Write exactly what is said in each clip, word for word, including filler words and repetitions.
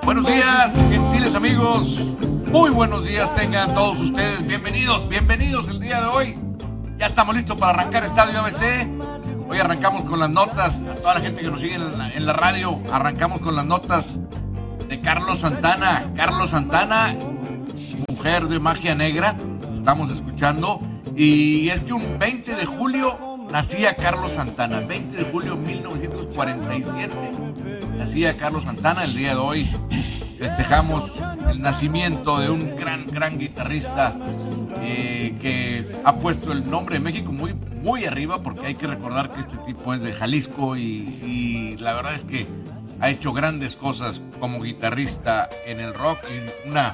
Buenos días, gentiles amigos. Muy buenos días tengan todos ustedes. Bienvenidos, bienvenidos el día de hoy. Ya estamos listos para arrancar Estadio A B C. Hoy arrancamos con las notas. A toda la gente que nos sigue en la, en la radio, arrancamos con las notas de Carlos Santana. Carlos Santana, mujer de magia negra, estamos escuchando. Y es que un veinte de julio nacía Carlos Santana. veinte de julio de mil novecientos cuarenta y siete nacía Carlos Santana. El día de hoy festejamos el nacimiento de un gran, gran guitarrista eh, que ha puesto el nombre de México muy, muy arriba, porque hay que recordar que este tipo es de Jalisco y, y la verdad es que ha hecho grandes cosas como guitarrista en el rock y una,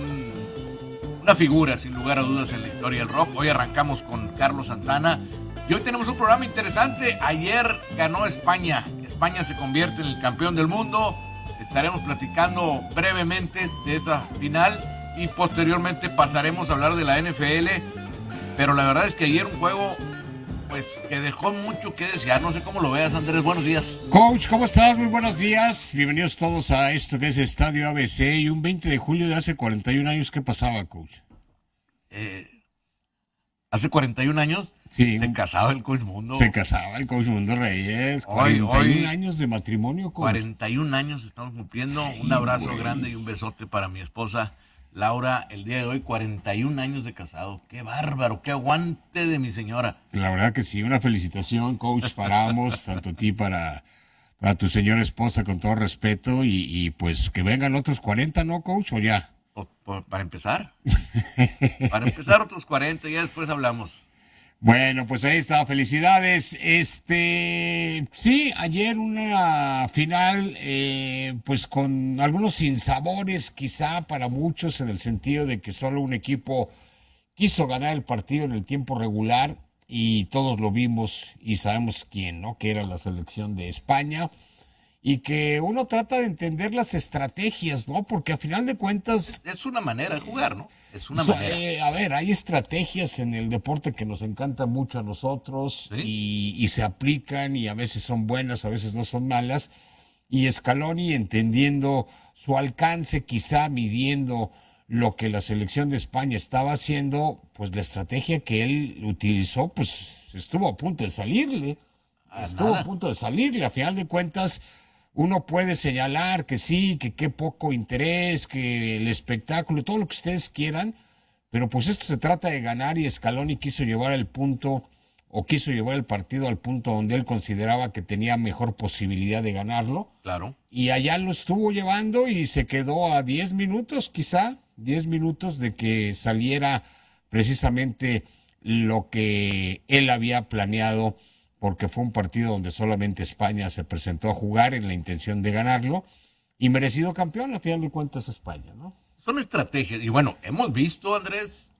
un, una figura sin lugar a dudas en la historia del rock. Hoy arrancamos con Carlos Santana y hoy tenemos un programa interesante. Ayer ganó España. España se convierte en el campeón del mundo. Estaremos platicando brevemente de esa final y posteriormente pasaremos a hablar de la N F L. Pero la verdad es que ayer un juego pues que dejó mucho que desear. No sé cómo lo veas, Andrés. Buenos días. Coach, ¿cómo estás? Muy buenos días. Bienvenidos todos a esto que es Estadio A B C. Y un veinte de julio de hace cuarenta y un años, ¿qué pasaba, Coach? Eh, hace cuarenta y un años sí, se casaba el Coach Mundo. Se casaba el Coach Mundo Reyes. Hoy, cuarenta y un hoy, años de matrimonio, Coach. cuarenta y un años estamos cumpliendo. Ay, un abrazo güey. grande y un besote para mi esposa Laura. El día de hoy, cuarenta y un años de casado. Qué bárbaro, qué aguante de mi señora. La verdad que sí, una felicitación, Coach, para ambos, tanto a ti para, para tu señora esposa, con todo respeto, y, y pues que vengan otros cuarenta, ¿no, Coach? ¿O ya? O- o- para empezar. Para empezar otros cuarenta y ya después hablamos. Bueno, pues ahí está, felicidades. Este, sí, ayer una final, eh, pues con algunos sinsabores quizá para muchos, en el sentido de que solo un equipo quiso ganar el partido en el tiempo regular y todos lo vimos y sabemos quién, ¿no? Que era la selección de España y que uno trata de entender las estrategias, ¿no? Porque a final de cuentas Es una manera de jugar, ¿no? Es una So, manera. eh, a ver, hay estrategias en el deporte que nos encantan mucho a nosotros ¿Sí? y, y se aplican y a veces son buenas, a veces no son malas. Y Scaloni, entendiendo su alcance, quizá midiendo lo que la selección de España estaba haciendo, pues la estrategia que él utilizó, pues estuvo a punto de salirle. A Estuvo nada. a punto de salirle. A final de cuentas, uno puede señalar que sí, que qué poco interés, que el espectáculo, todo lo que ustedes quieran, pero pues esto se trata de ganar y Scaloni quiso llevar el punto o quiso llevar el partido al punto donde él consideraba que tenía mejor posibilidad de ganarlo Claro. y allá lo estuvo llevando y se quedó a diez minutos, quizá, diez minutos de que saliera precisamente lo que él había planeado, porque fue un partido donde solamente España se presentó a jugar en la intención de ganarlo, y merecido campeón, a final de cuentas, España, ¿no? Son estrategias. Y bueno, hemos visto, Andrés,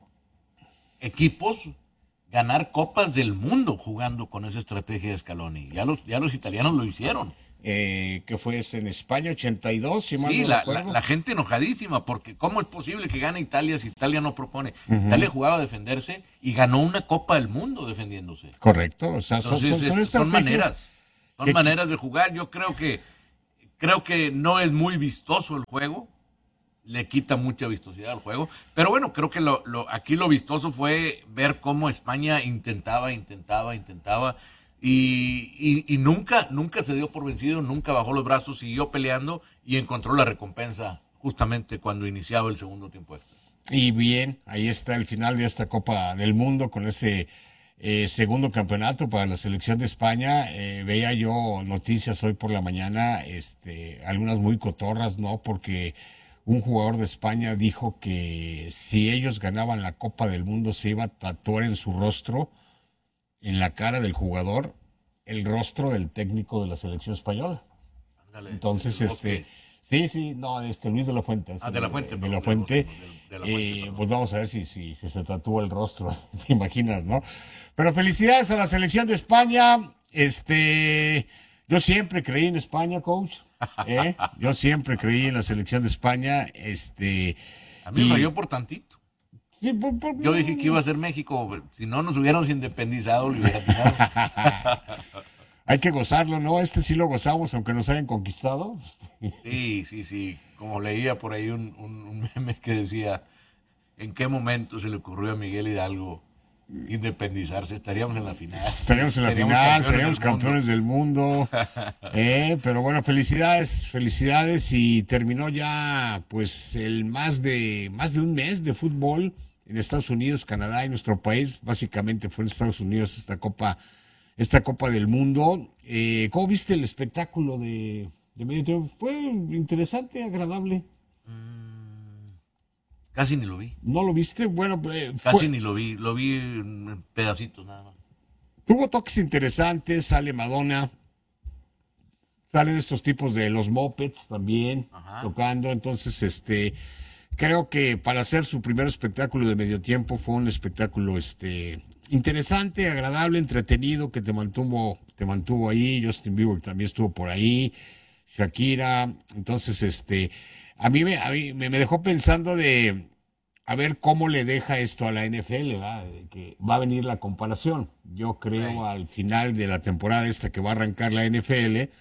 equipos ganar copas del mundo jugando con esa estrategia de Scaloni. Ya los, ya los italianos lo hicieron. Eh, ¿qué fue ese en España? ochenta y dos, si mal Sí, no la, la, recuerdo. la gente enojadísima, porque ¿cómo es posible que gane Italia si Italia no propone? Italia jugaba a defenderse y ganó una Copa del Mundo defendiéndose. Correcto, o sea, son, Entonces, son, son es- son estrategias maneras, son que- maneras de jugar. Yo creo que creo que no es muy vistoso el juego, le quita mucha vistosidad al juego, pero bueno, creo que lo, lo, aquí lo vistoso fue ver cómo España intentaba, intentaba, intentaba y, y, y nunca, nunca se dio por vencido, nunca bajó los brazos, siguió peleando y encontró la recompensa justamente cuando iniciaba el segundo tiempo extra. Y bien, ahí está el final de esta Copa del Mundo con ese eh, segundo campeonato para la selección de España. Eh, veía yo noticias hoy por la mañana, este, algunas muy cotorras, ¿no? Porque un jugador de España dijo que si ellos ganaban la Copa del Mundo se iba a tatuar en su rostro, en la cara del jugador, el rostro del técnico de la selección española. Ándale, Entonces, el este, bosque. sí, sí, no, este Luis de la Fuente. Ah, de la Fuente, De, perdón, la Fuente. de- de la Fuente, Eh, perdón. pues vamos a ver si, si, si se tatúa el rostro, te imaginas, ¿no? Pero felicidades a la selección de España. Este, yo siempre creí en España, coach. ¿eh? Yo siempre creí en la selección de España. Este, A mí me y- falló por tantito. sí, por- por- Yo dije que iba a ser México, si no nos hubiéramos independizado, lo hubiera tirado. Hay que gozarlo, ¿no? Este sí lo gozamos, aunque nos hayan conquistado. Sí, sí, sí. Como leía por ahí un, un, un meme que decía, ¿en qué momento se le ocurrió a Miguel Hidalgo independizarse? Estaríamos en la final. Estaríamos en la Seríamos final, campeones seríamos del mundo. campeones del mundo. Eh, pero bueno, felicidades, felicidades. Y terminó ya, pues, el más de, más de un mes de fútbol en Estados Unidos, Canadá y nuestro país. Básicamente fue en Estados Unidos esta Copa, esta Copa del Mundo. Eh, ¿cómo viste el espectáculo de, de medio tiempo? Fue interesante, agradable. Casi ni lo vi. ¿No lo viste? Bueno, eh, Casi fue, ni lo vi. Lo vi en pedacitos nada más. tuvo toques interesantes, sale Madonna. Salen estos tipos de los mopeds también Ajá. tocando, entonces este creo que para hacer su primer espectáculo de medio tiempo fue un espectáculo este interesante, agradable, entretenido, que te mantuvo te mantuvo ahí. Justin Bieber también estuvo por ahí, Shakira. Entonces este a mí me a mí me, me dejó pensando de a ver cómo le deja esto a la N F L, ¿verdad? De que va a venir la comparación. Yo creo Sí. al final de la temporada esta que va a arrancar la N F L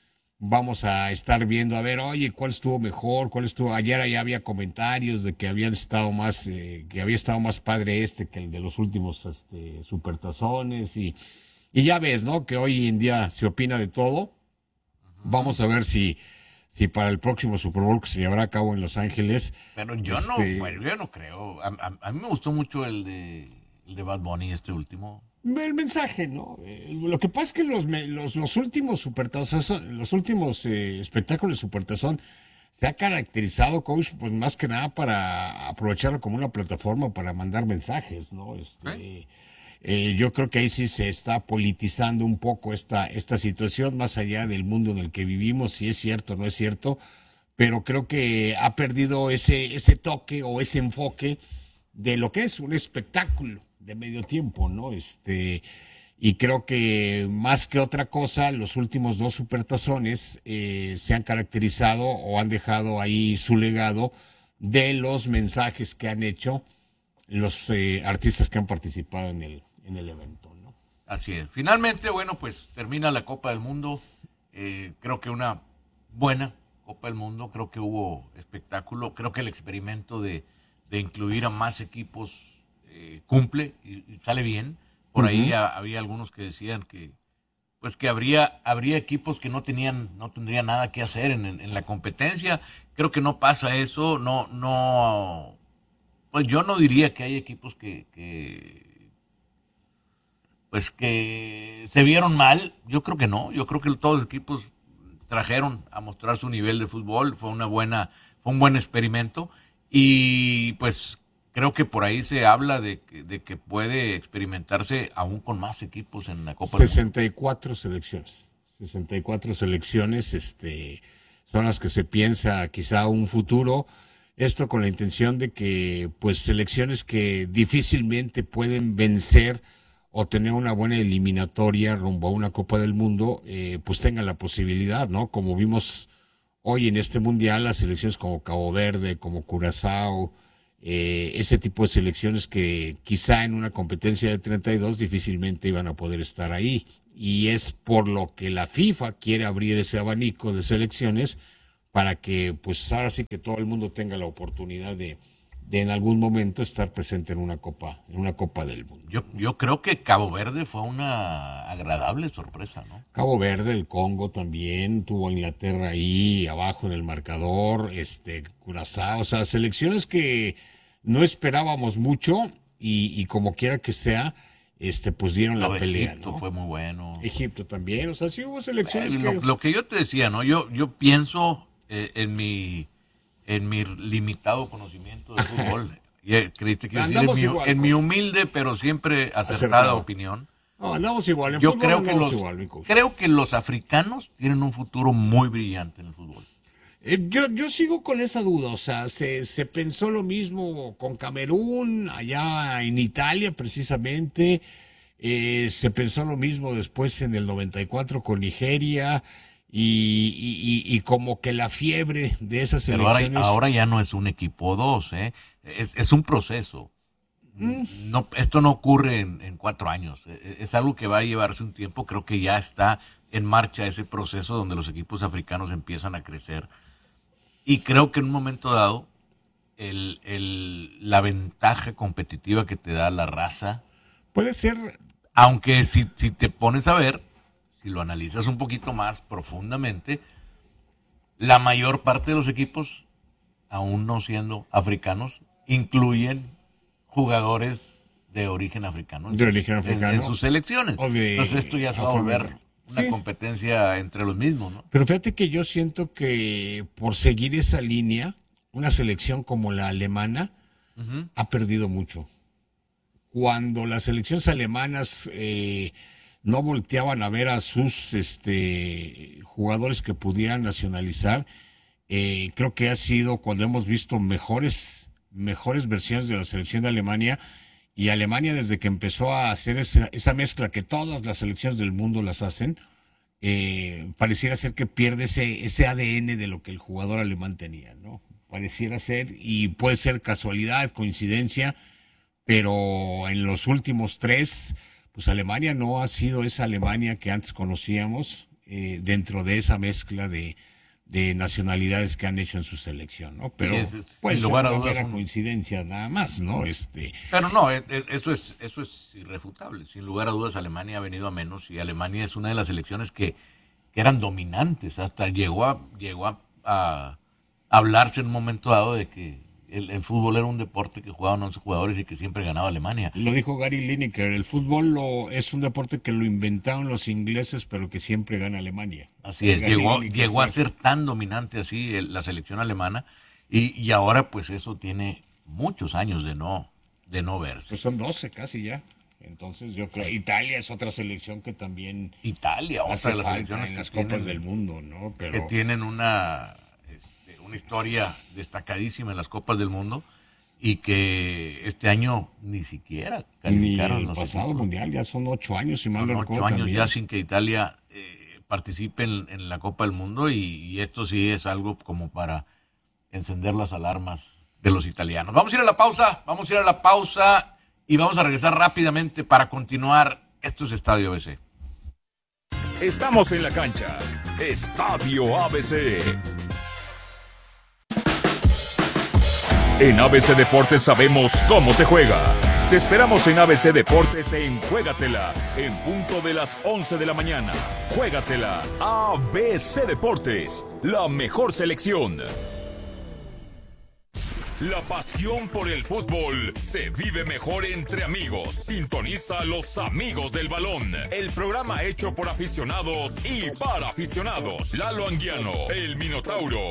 vamos a estar viendo, a ver, oye, cuál estuvo mejor, cuál estuvo. Ayer ya había comentarios de que habían estado más, eh, que había estado más padre este que el de los últimos este, supertazones. Y, y ya ves, ¿no? Que hoy en día se opina de todo. Vamos a ver si, si para el próximo Super Bowl que se llevará a cabo en Los Ángeles. Pero yo este, no, bueno, yo no creo. A, a- a mí me gustó mucho el de, el de Bad Bunny, este último. El mensaje, ¿no? Eh, lo que pasa es que los, me- los, los últimos supertazón, los últimos eh, espectáculos de supertazón se ha caracterizado, coach, pues más que nada para aprovecharlo como una plataforma para mandar mensajes, ¿no? ¿Sí? Este, eh, yo creo que ahí sí se está politizando un poco esta, esta situación, más allá del mundo en el que vivimos, si es cierto o no es cierto, pero creo que ha perdido ese, ese toque o ese enfoque de lo que es un espectáculo de medio tiempo, ¿no? Este, y creo que más que otra cosa, los últimos dos supertazones eh, se han caracterizado o han dejado ahí su legado de los mensajes que han hecho los eh, artistas que han participado en el, en el evento, ¿no? Así es. Finalmente, bueno, pues termina la Copa del Mundo. Eh, creo que una buena Copa del Mundo. Creo que hubo espectáculo. Creo que el experimento de, de incluir a más equipos eh, cumple y, y sale bien. Por ahí Ujú. a- había algunos que decían que pues que habría habría equipos que no tenían no tendrían nada que hacer en, en- en la competencia. Creo que no pasa eso. No no pues yo no diría que hay equipos que, que pues que se vieron mal. Yo creo que no. Yo creo que todos los equipos trajeron a mostrar su nivel de fútbol. Fue una buena, fue un buen experimento. Y pues creo que por ahí se habla de que, de que puede experimentarse aún con más equipos en la Copa del Mundo. sesenta y cuatro selecciones. sesenta y cuatro selecciones este, son las que se piensa quizá un futuro. Esto con la intención de que, pues, selecciones que difícilmente pueden vencer o tener una buena eliminatoria rumbo a una Copa del Mundo, eh, pues tengan la posibilidad, ¿no? Como vimos hoy en este mundial, las selecciones como Cabo Verde, como Curazao, eh, ese tipo de selecciones que quizá en una competencia de treinta y dos difícilmente iban a poder estar ahí. Y es por lo que la FIFA quiere abrir ese abanico de selecciones para que pues ahora sí que todo el mundo tenga la oportunidad de, de en algún momento estar presente en una copa, en una Copa del Mundo. Yo, yo creo que Cabo Verde fue una agradable sorpresa, ¿no? Cabo Verde, el Congo también, tuvo a Inglaterra ahí abajo en el marcador, este, Curazao, o sea, selecciones que no esperábamos mucho y, y como quiera que sea, este, pues dieron Lo la de pelea, Egipto ¿no? fue muy bueno. Egipto también, o sea, sí hubo Eh, selecciones lo, que... lo que yo te decía, ¿no? Yo, yo pienso eh, en mi en mi limitado conocimiento de fútbol. Y, eh, creíste que iba a decir, en Andamos mi, igual, en mi coach. humilde pero siempre acertada Acertado. opinión. No, andamos igual, en Yo fútbol creo que andamos los igual, mi coach. creo que los africanos tienen un futuro muy brillante en el fútbol. Eh, Yo, yo sigo con esa duda, o sea, se, se pensó lo mismo con Camerún, allá en Italia precisamente, eh, se pensó lo mismo después en el noventa y cuatro con Nigeria, y, y, y- y como que la fiebre de esas Pero ahora, elecciones, ahora ya no es un equipo o dos, ¿eh? Es, es un proceso. no, esto no ocurre en, en cuatro años. Es algo que va a llevarse un tiempo. Creo que ya está en marcha ese proceso donde los equipos africanos empiezan a crecer. Y creo que en un momento dado, el, el, la ventaja competitiva que te da la raza... Puede ser... Aunque si, si te pones a ver, si lo analizas un poquito más profundamente, la mayor parte de los equipos, aún no siendo africanos, incluyen jugadores de origen africano, de origen africano en, en sus selecciones. De, Entonces esto ya se va a volver una sí. competencia entre los mismos, ¿no? Pero fíjate que yo siento que por seguir esa línea, una selección como la alemana uh-huh. ha perdido mucho. Cuando las selecciones alemanas eh, no volteaban a ver a sus este, jugadores que pudieran nacionalizar, eh, creo que ha sido cuando hemos visto mejores, mejores versiones de la selección de Alemania. Y Alemania, desde que empezó a hacer esa, esa mezcla que todas las selecciones del mundo las hacen, eh, pareciera ser que pierde ese, ese A D N de lo que el jugador alemán tenía, ¿no? Pareciera ser, y puede ser casualidad, coincidencia, pero en los últimos tres, pues Alemania no ha sido esa Alemania que antes conocíamos eh, dentro de esa mezcla de, de nacionalidades que han hecho en su selección, ¿no? Pero es, es, pues lugar a no dudas era un... coincidencia nada más, ¿no? Este. Pero no, eso es eso es irrefutable. Sin lugar a dudas Alemania ha venido a menos y Alemania es una de las selecciones que, que eran dominantes. Hasta llegó a llegó a, a hablarse en un momento dado de que El, el fútbol era un deporte que jugaban once jugadores y que siempre ganaba Alemania. Lo dijo Gary Lineker, el fútbol lo, es un deporte que lo inventaron los ingleses, pero que siempre gana Alemania. Así es, Gary llegó, Lineker, llegó a ser tan dominante así el, la selección alemana y, y ahora pues eso tiene muchos años de no, de no verse. Pues son doce casi ya. Entonces yo creo, Italia es otra selección que también Italia, otra de las selecciones en que las tienen, copas del mundo, ¿no? Pero que tienen una una historia destacadísima en las Copas del Mundo y que este año ni siquiera calificaron. Ni el los pasado equipos. mundial, ya son ocho años, si mal no recuerdo. Ocho años también. ya sin que Italia eh, participe en, en la Copa del Mundo y, y esto sí es algo como para encender las alarmas de los italianos. Vamos a ir a la pausa, vamos a ir a la pausa y vamos a regresar rápidamente para continuar. Esto es Estadio A B C. Estamos en la cancha. Estadio A B C. En A B C Deportes sabemos cómo se juega. Te esperamos en A B C Deportes en Juégatela, en punto de las once de la mañana. Juégatela, A B C Deportes, la mejor selección. La pasión por el fútbol se vive mejor entre amigos. Sintoniza a los amigos del balón. El programa hecho por aficionados y para aficionados. Lalo Anguiano, el Minotauro.